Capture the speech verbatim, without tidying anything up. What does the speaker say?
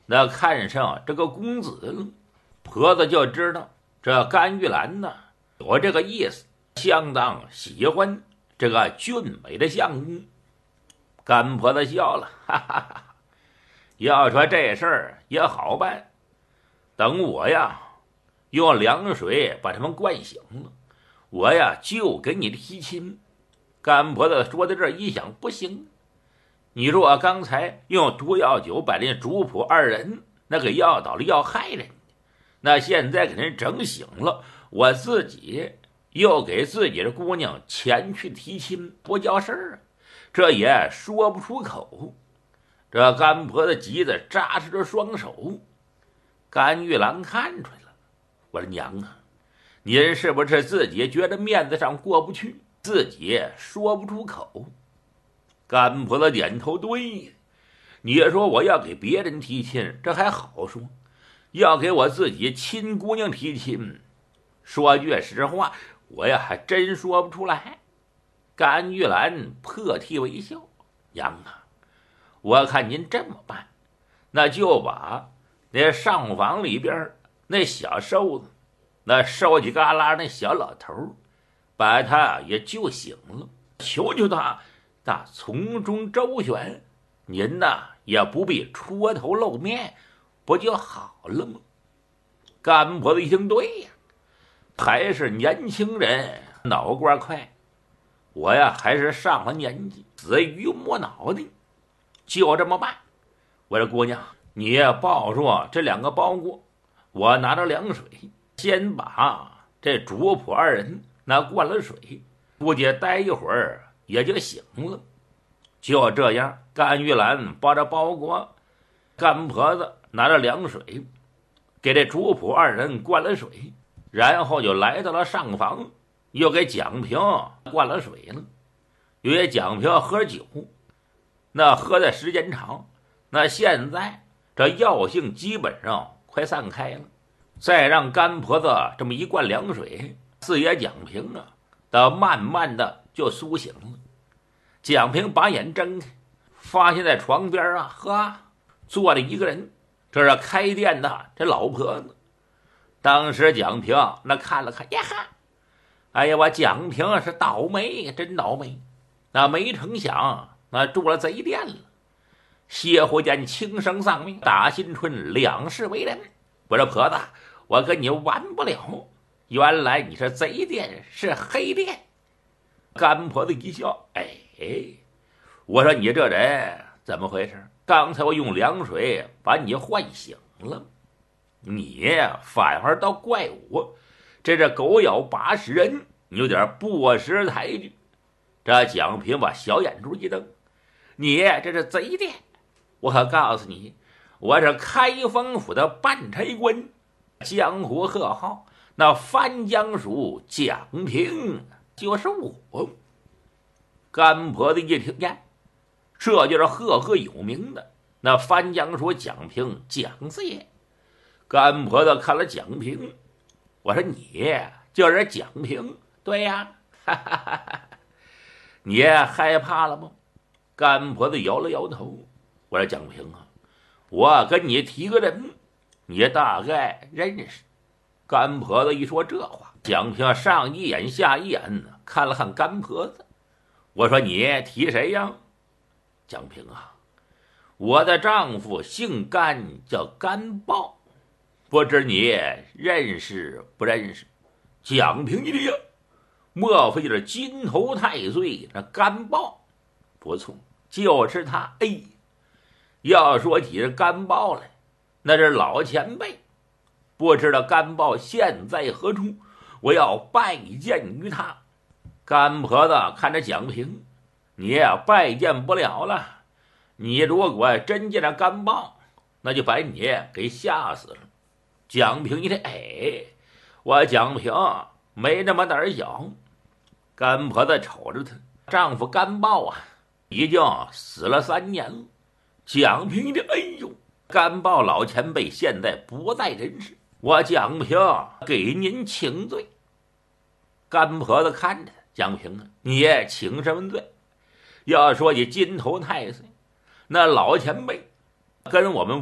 那看上这个公子了，婆子就知道这甘玉兰呢有这个意思，相当喜欢这个俊美的相公。甘婆子笑了，哈哈哈！要说这事儿也好办，等我呀用凉水把他们灌醒了，我呀就给你提亲。甘婆子说到这儿一想，不行，你说我刚才用毒药酒把那主仆二人那给药倒了，要害人，那现在给人整醒了，我自己又给自己的姑娘前去提亲，不叫事儿啊，这也说不出口。这甘婆子急得扎实着双手。甘玉兰看出来了，我说娘啊，您是不是自己觉得面子上过不去，自己说不出口？甘婆子点头，对，你说我要给别人提亲，这还好说，要给我自己亲姑娘提亲，说句实话，我呀还真说不出来。甘玉兰破涕为笑，娘啊，我看您这么办，那就把那上房里边那小瘦子，那瘦起嘎啦那小老头，把他也救醒了，求求他他从中周旋，您呐也不必戳头露面，不就好了吗？甘婆子一听，对呀，还是年轻人脑瓜快，我呀还是上了年纪，死于摸脑袋，就这么办。我说姑娘，你抱住这两个包裹，我拿着凉水，先把这主仆二人那灌了水，估计待一会儿也就醒了。就这样，甘玉兰抱着包裹，甘婆子拿着凉水，给这主仆二人灌了水，然后就来到了上房，又给蒋平灌了水了。因为蒋平喝酒，那喝的时间长，那现在这药性基本上快散开了，再让甘婆子这么一灌凉水，四爷蒋平啊，他慢慢的就苏醒了。蒋平把眼睁开，发现在床边啊，呵，坐着一个人，这是开店的这老婆子。当时蒋平那看了看，呀哈，哎呀，我蒋平是倒霉，真倒霉，那没成想那住了贼店了。歇后间轻生丧命，打新春两世为人。我说婆子，我跟你玩不了，原来你是贼店，是黑店。甘婆子一笑，哎，我说你这人怎么回事？刚才我用凉水把你唤醒了，你反而倒怪我，这是狗咬八十人，你有点不识抬举。这蒋平把小眼珠一瞪，你这是贼店，我可告诉你，我是开封府的办差官，江湖贺号那番江署蒋平就是我。甘婆子一听呀，这就是赫赫有名的那番江署蒋平蒋四爷。甘婆子看了蒋平，我说你就是蒋平？对呀，哈哈哈哈，你害怕了吗？甘婆子摇了摇头，我说蒋平啊，我跟你提个人，你大概认识。甘婆子一说这话，蒋平上一眼下一眼看了看甘婆子，我说你提谁呀？蒋平啊，我的丈夫姓甘，叫甘豹，不知你认识不认识？蒋平一听，莫非是金头太岁那甘豹？不错，就是他。哎，要说起这甘豹来，那是老前辈，不知道甘豹现在何处，我要拜见于他。甘婆子看着蒋平，你呀拜见不了了，你如果真见着甘豹，那就把你给吓死了。蒋平一听，哎，我蒋平没那么胆小。甘婆子瞅着他，丈夫甘豹啊已经死了三年了。蒋平一听，哎呦，甘豹老前辈现在不在人世，我蒋平给您请罪。甘婆子看着蒋平啊，你请什么罪？要说你金头太岁，那老前辈跟我们